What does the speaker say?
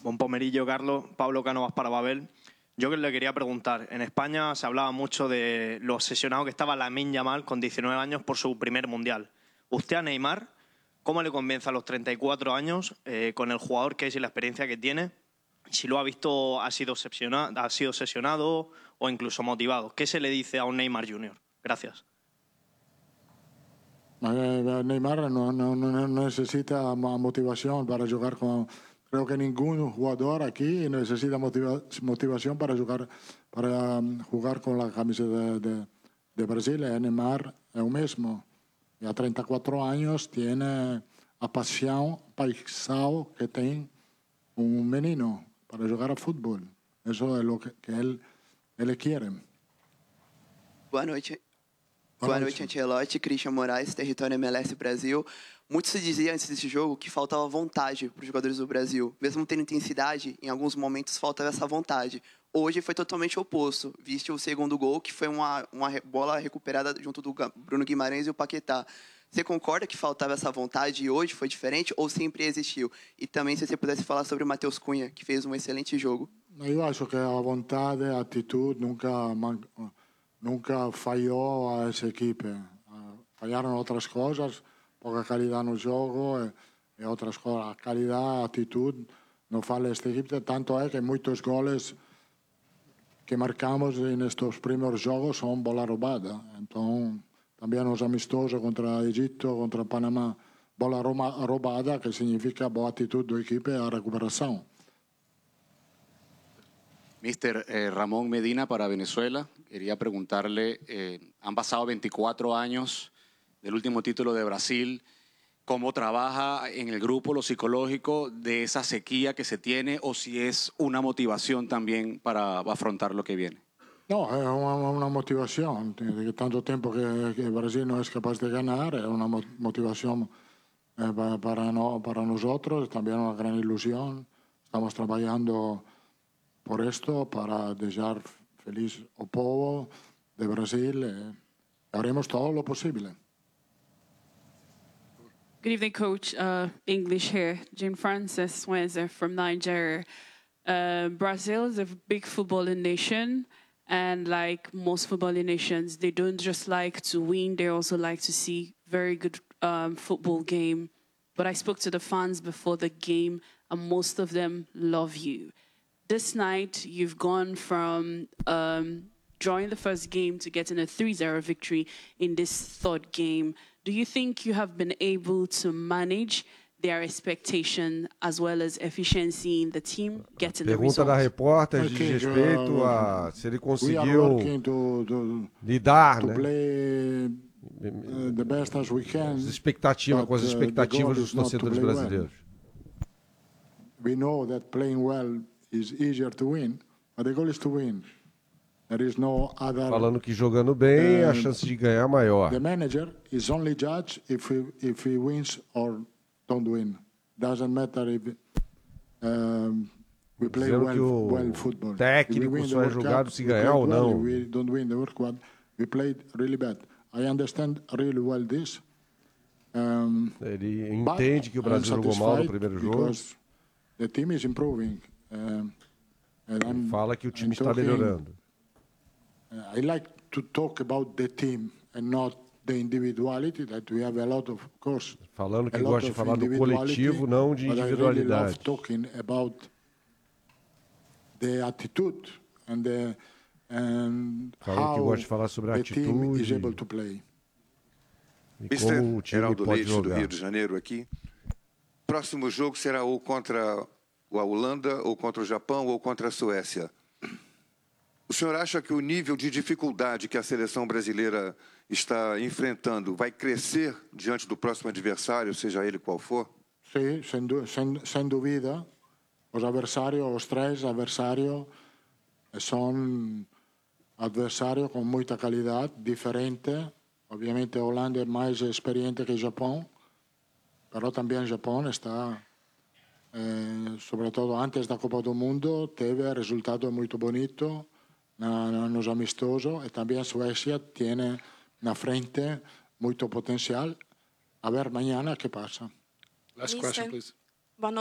Buen pomerillo, Carlos. Pablo Cánovas para Babel. Yo que le quería preguntar, en España se hablaba mucho de lo obsesionado que estaba Lamine Yamal con 19 años por su primer Mundial. Usted a Neymar, ¿cómo le convence a los 34 años con el jugador que es y la experiencia que tiene? Si lo ha visto, ha sido obsesionado o incluso motivado. ¿Qué se le dice a un Neymar Jr.? Gracias. Neymar no necesita motivación para jugar con... Creo que ningún jugador aquí necesita motivación para jugar con la camiseta de Brasil. Neymar es el mismo. Ya 34 años tiene la pasión que tiene un menino para jugar a fútbol. Eso es lo que él quiere. Boa noite. Boa noite, Ancelotti, Christian Moraes, Território MLS Brasil. Muito se dizia antes desse jogo que faltava vontade para os jogadores do Brasil. Mesmo tendo intensidade, em alguns momentos faltava essa vontade. Hoje foi totalmente oposto. Viste o segundo gol, que foi uma bola recuperada junto do Bruno Guimarães e o Paquetá. Você concorda que faltava essa vontade e hoje foi diferente ou sempre existiu? E também se você pudesse falar sobre o Matheus Cunha, que fez um excelente jogo. Eu acho que a vontade, a atitude nunca falló a esa equipe. Fallaron otras cosas, poca calidad no jogo y otras cosas. Calidad, actitud, no falla este equipo. Tanto es que muchos goles que marcamos en estos primeros juegos son bola robada. Entonces, también los amistosos contra Egipto, contra Panamá, bola robada, que significa boa actitud do equipo y a recuperación. Mister Ramón Medina para Venezuela. Quería preguntarle, han pasado 24 años del último título de Brasil. ¿Cómo trabaja en el grupo lo psicológico de esa sequía que se tiene o si es una motivación también para afrontar lo que viene? No, es una motivación. De tanto tiempo que Brasil no es capaz de ganar, es una motivación para nosotros, también una gran ilusión. Estamos trabajando por esto, para dejar feliz al pueblo de Brasil. Haremos todo lo posible. Good evening, Coach. English here. Jane Frances Swenser from Nigeria. Brazil is a big footballing nation, and like most footballing nations, they don't just like to win, they also like to see very good football game. But I spoke to the fans before the game, and most of them love you. This night, you've gone from drawing the first game to getting a 3-0 victory in this third game. Do you think you have been able to manage their expectation as well as efficiency in the team getting the results? Pergunta da repórter diz respeito a se ele conseguiu lidar, né? The best as we can, com as expectativas dos torcedores brasileiros. We know that playing well is easier to win, but the goal is to win. There is no other. Falando que jogando bem, a chance de ganhar é maior. The manager is only judge if he wins or don't win. Doesn't matter if we play well football. O técnico só é julgado se ganhar ou não. We don't win the World Cup. We played really bad. I understand really well this. Ele entende que o Brasil jogou mal no primeiro jogo. The team is improving. Fala que o time está melhorando. I like to talk about the team and not the individuality that we have a lot of course. Falando que gosta de falar do coletivo, não de individualidade. I really love talking about the attitude and falando que gosta de falar sobre a atitude. Is able to play. E como o time Geraldo pode Leite, jogar. do Rio de Janeiro, aqui. Próximo jogo será ou contra a Holanda, ou contra o Japão, ou contra a Suécia. O senhor acha que o nível de dificuldade que a seleção brasileira está enfrentando vai crescer diante do próximo adversário, seja ele qual for? Sim, sem dúvida. Os três adversários são adversários com muita qualidade, diferente. Obviamente a Holanda é mais experiente que o Japão, mas também o Japão está, sobretudo antes da Copa do Mundo, teve resultados muito bonitos nos amistosos, e também a Suécia tem na frente muito potencial. A ver mañana qué pasa. Last question, please.